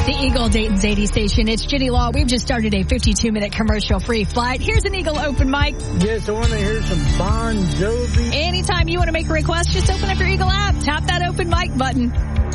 The Eagle Dayton's 80 station. It's Jenny Law. We've just started a 52-minute commercial-free flight. Here's an Eagle open mic. Yes, I want to hear some Bon Jovi. Anytime you want to make a request, just open up your Eagle app. Tap that open mic button.